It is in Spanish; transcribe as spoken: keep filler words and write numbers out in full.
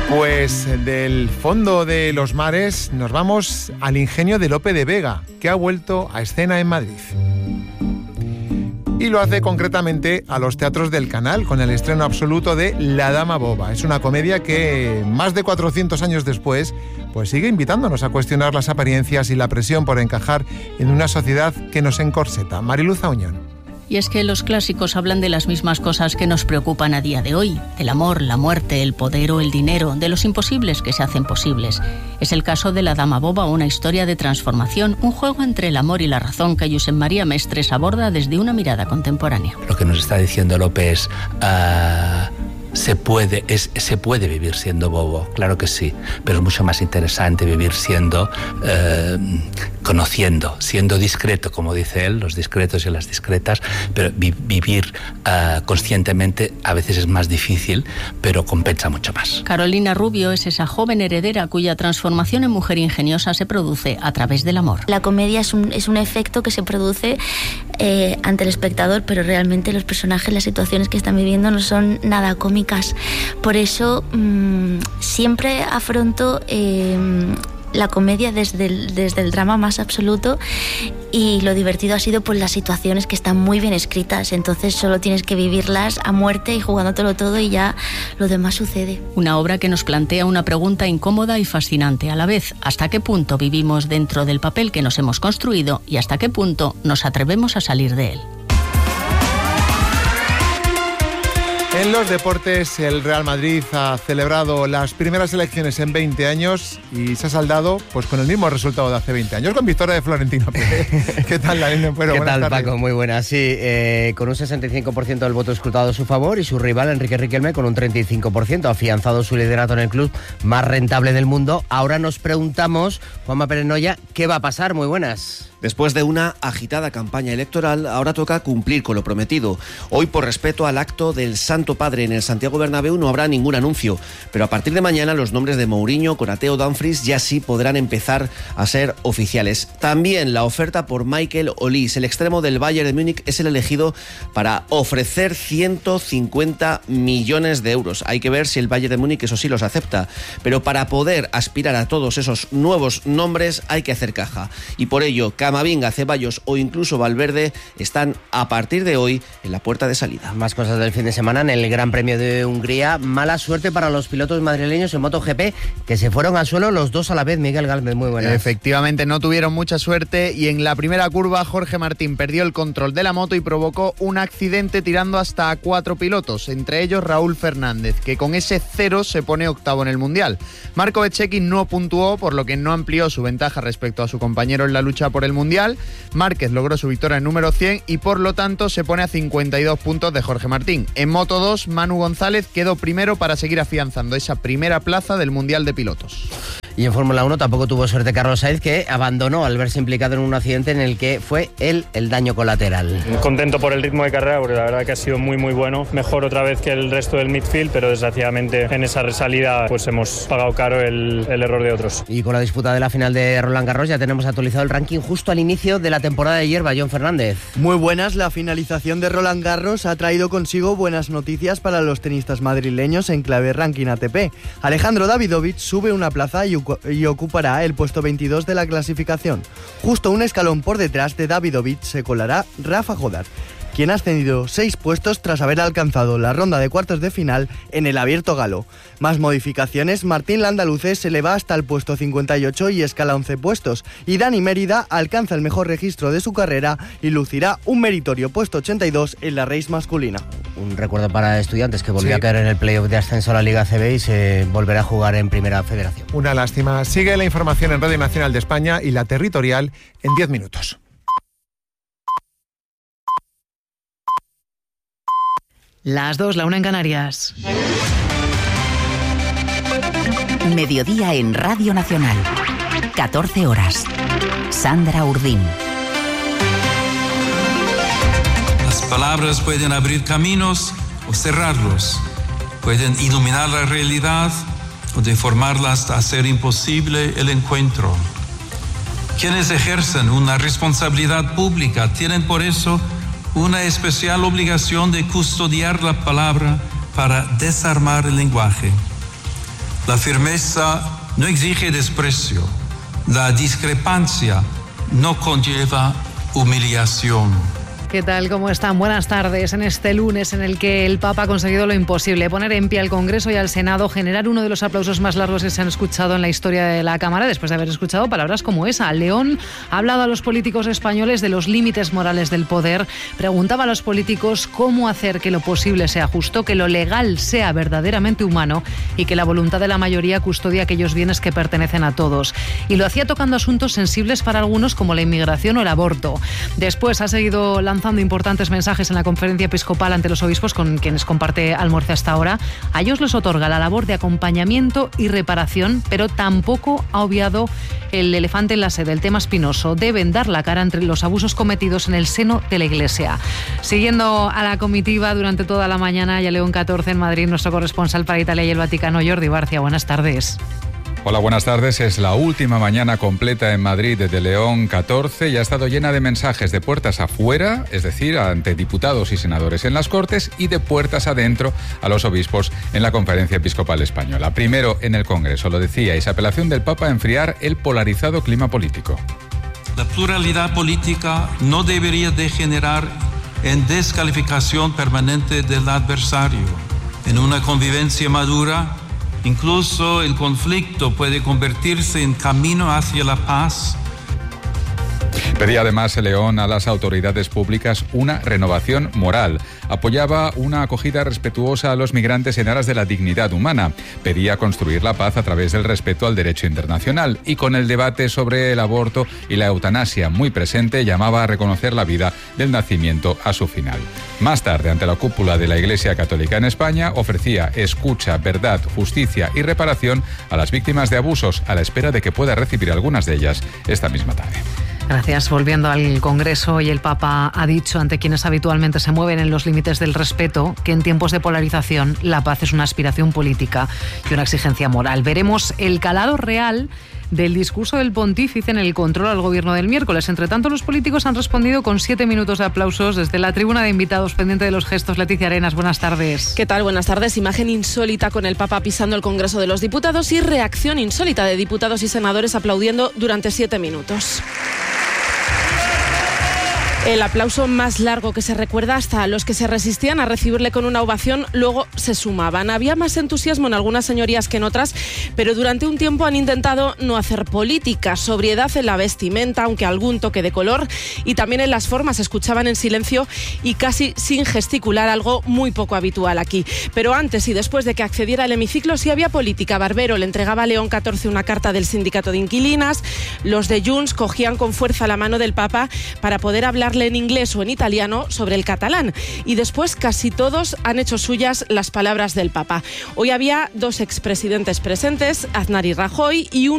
Pues del fondo de los mares nos vamos al ingenio de Lope de Vega, que ha vuelto a escena en Madrid. Y lo hace concretamente a los teatros del Canal, con el estreno absoluto de La Dama Boba. Es una comedia que, más de cuatrocientos años después, pues sigue invitándonos a cuestionar las apariencias y la presión por encajar en una sociedad que nos encorseta. Mariluz Auñón. Y es que los clásicos hablan de las mismas cosas que nos preocupan a día de hoy: el amor, la muerte, el poder o el dinero, de los imposibles que se hacen posibles. Es el caso de La Dama Boba, una historia de transformación, un juego entre el amor y la razón que Josep María Mestres aborda desde una mirada contemporánea. Lo que nos está diciendo López, uh, se puede, es, se puede vivir siendo bobo, claro que sí, pero es mucho más interesante vivir siendo, uh, conociendo, siendo discreto, como dice él, los discretos y las discretas, pero vi, vivir uh, conscientemente a veces es más difícil, pero compensa mucho más. Carolina Rubio es esa joven heredera cuya transformación en mujer ingeniosa se produce a través del amor. La comedia es un, es un efecto que se produce eh, ante el espectador, pero realmente los personajes, las situaciones que están viviendo no son nada cómicas. Por eso mmm, siempre afronto eh, la comedia desde el, desde el drama más absoluto, y lo divertido ha sido pues las situaciones que están muy bien escritas, entonces solo tienes que vivirlas a muerte y jugándotelo todo y ya lo demás sucede. Una obra que nos plantea una pregunta incómoda y fascinante a la vez: ¿hasta qué punto vivimos dentro del papel que nos hemos construido y hasta qué punto nos atrevemos a salir de él? En los deportes, el Real Madrid ha celebrado las primeras elecciones en veinte años y se ha saldado pues con el mismo resultado de hace veinte años, con victoria de Florentino Pérez. ¿Qué tal, Daniel? Bueno, ¿Qué tal, tardes. Paco? Muy buenas. Sí, eh, con un sesenta y cinco por ciento del voto escrutado a su favor, y su rival, Enrique Riquelme, con un treinta y cinco por ciento, ha afianzado su liderato en el club más rentable del mundo. Ahora nos preguntamos, Juanma Pérez Noya, ¿qué va a pasar? Muy buenas. Después de una agitada campaña electoral, ahora toca cumplir con lo prometido. Hoy, por respeto al acto del Santo Padre en el Santiago Bernabéu, no habrá ningún anuncio, pero a partir de mañana los nombres de Mourinho, Konaté o Dumfries ya sí podrán empezar a ser oficiales. También la oferta por Michael Olise, el extremo del Bayern de Múnich, es el elegido para ofrecer ciento cincuenta millones de euros. Hay que ver si el Bayern de Múnich, eso sí, los acepta, pero para poder aspirar a todos esos nuevos nombres hay que hacer caja, y por ello Camavinga, Ceballos o incluso Valverde están a partir de hoy en la puerta de salida. Más cosas del fin de semana en el Gran Premio de Hungría. Mala suerte para los pilotos madrileños en MotoGP, que se fueron al suelo los dos a la vez. Miguel Gálvez, muy buenas. Efectivamente, no tuvieron mucha suerte y en la primera curva Jorge Martín perdió el control de la moto y provocó un accidente tirando hasta a cuatro pilotos, entre ellos Raúl Fernández, que con ese cero se pone octavo en el Mundial. Marco Bezzecchi no puntuó, por lo que no amplió su ventaja respecto a su compañero en la lucha por el Mundial. Márquez logró su victoria en número cien y por lo tanto se pone a cincuenta y dos puntos de Jorge Martín. En Moto dos, Manu González quedó primero para seguir afianzando esa primera plaza del Mundial de Pilotos. Y en Fórmula uno tampoco tuvo suerte Carlos Sainz, que abandonó al verse implicado en un accidente en el que fue él el daño colateral. Contento por el ritmo de carrera, porque la verdad que ha sido muy muy bueno. Mejor otra vez que el resto del midfield, pero desgraciadamente en esa resalida pues hemos pagado caro el, el error de otros. Y con la disputa de la final de Roland Garros ya tenemos actualizado el ranking justo al inicio de la temporada de hierba. John Fernández. Muy buenas, la finalización de Roland Garros ha traído consigo buenas noticias para los tenistas madrileños en clave ranking A T P. Alejandro Davidovich sube una plaza y, y ocupará el puesto veintidós de la clasificación. Justo un escalón por detrás de Davidovich se colará Rafa Jodar, quien ha ascendido seis puestos tras haber alcanzado la ronda de cuartos de final en el Abierto Galo. Más modificaciones: Martín Landaluce se eleva hasta el puesto cincuenta y ocho y escala once puestos, y Dani Mérida alcanza el mejor registro de su carrera y lucirá un meritorio puesto ochenta y dos en la race masculina. Un recuerdo para Estudiantes, que volvió sí. a caer en el playoff de ascenso a la Liga C B y se volverá a jugar en Primera Federación. Una lástima. Sigue la información en Radio Nacional de España y la territorial en diez minutos. Las dos, la una en Canarias. Mediodía en Radio Nacional. catorce horas. Sandra Urdín. Las palabras pueden abrir caminos o cerrarlos. Pueden iluminar la realidad o deformarla hasta hacer imposible el encuentro. Quienes ejercen una responsabilidad pública tienen por eso una especial obligación de custodiar la palabra para desarmar el lenguaje. La firmeza no exige desprecio. La discrepancia no conlleva humillación. ¿Qué tal? ¿Cómo están? Buenas tardes. En este lunes en el que el Papa ha conseguido lo imposible, poner en pie al Congreso y al Senado, generar uno de los aplausos más largos que se han escuchado en la historia de la Cámara, después de haber escuchado palabras como esa. León ha hablado a los políticos españoles de los límites morales del poder, preguntaba a los políticos cómo hacer que lo posible sea justo, que lo legal sea verdaderamente humano y que la voluntad de la mayoría custodie aquellos bienes que pertenecen a todos. Y lo hacía tocando asuntos sensibles para algunos como la inmigración o el aborto. Después ha seguido lanzando lanzando importantes mensajes en la conferencia episcopal ante los obispos con quienes comparte almuerzo hasta ahora. A ellos les otorga la labor de acompañamiento y reparación, pero tampoco ha obviado el elefante en la sede, el tema espinoso. Deben dar la cara entre los abusos cometidos en el seno de la Iglesia. Siguiendo a la comitiva durante toda la mañana y a León catorce en Madrid, nuestro corresponsal para Italia y el Vaticano, Jordi Barcia. Buenas tardes. Hola, buenas tardes. Es la última mañana completa en Madrid desde León catorce y ha estado llena de mensajes de puertas afuera, es decir, ante diputados y senadores en las Cortes, y de puertas adentro a los obispos en la Conferencia Episcopal Española. Primero en el Congreso, lo decíais, apelación del Papa a enfriar el polarizado clima político. La pluralidad política no debería degenerar en descalificación permanente del adversario. En una convivencia madura, incluso el conflicto puede convertirse en camino hacia la paz. Pedía además León a las autoridades públicas una renovación moral. Apoyaba una acogida respetuosa a los migrantes en aras de la dignidad humana. Pedía construir la paz a través del respeto al derecho internacional. Y con el debate sobre el aborto y la eutanasia muy presente, llamaba a reconocer la vida del nacimiento a su final. Más tarde, ante la cúpula de la Iglesia Católica en España, ofrecía escucha, verdad, justicia y reparación a las víctimas de abusos, a la espera de que pueda recibir algunas de ellas esta misma tarde. Gracias. Volviendo al Congreso, y el Papa ha dicho ante quienes habitualmente se mueven en los límites del respeto que en tiempos de polarización la paz es una aspiración política y una exigencia moral. Veremos el calado real del discurso del pontífice en el control al gobierno del miércoles. Entre tanto, los políticos han respondido con siete minutos de aplausos desde la tribuna de invitados, pendiente de los gestos. Leticia Arenas, buenas tardes. ¿Qué tal? Buenas tardes. Imagen insólita con el Papa pisando el Congreso de los Diputados y reacción insólita de diputados y senadores aplaudiendo durante siete minutos. El aplauso más largo que se recuerda, hasta los que se resistían a recibirle con una ovación luego se sumaban. Había más entusiasmo en algunas señorías que en otras, pero durante un tiempo han intentado no hacer política, sobriedad en la vestimenta, aunque algún toque de color, y también en las formas. Escuchaban en silencio y casi sin gesticular, algo muy poco habitual aquí. Pero antes y después de que accediera al hemiciclo sí había política. Barbero le entregaba a León catorce una carta del sindicato de inquilinas, los de Junts cogían con fuerza la mano del Papa para poder hablar en inglés o en italiano sobre el catalán, y después casi todos han hecho suyas las palabras del Papa. Hoy había dos expresidentes presentes, Aznar y Rajoy, y un